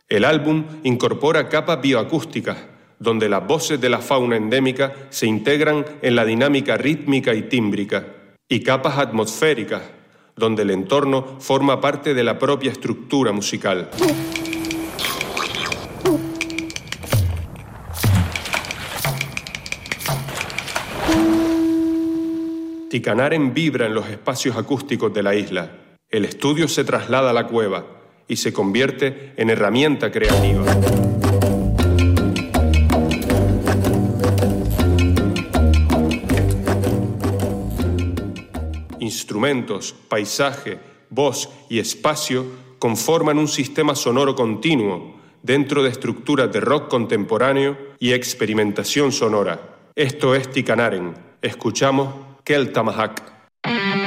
El álbum incorpora capas bioacústicas, donde las voces de la fauna endémica se integran en la dinámica rítmica y tímbrica, y capas atmosféricas, donde el entorno forma parte de la propia estructura musical. Tikanaren vibra en los espacios acústicos de la isla. El estudio se traslada a la cueva y se convierte en herramienta creativa. Instrumentos, paisaje, voz y espacio conforman un sistema sonoro continuo dentro de estructuras de rock contemporáneo y experimentación sonora. Esto es Tikanaren. Escuchamos Kel Tamahak.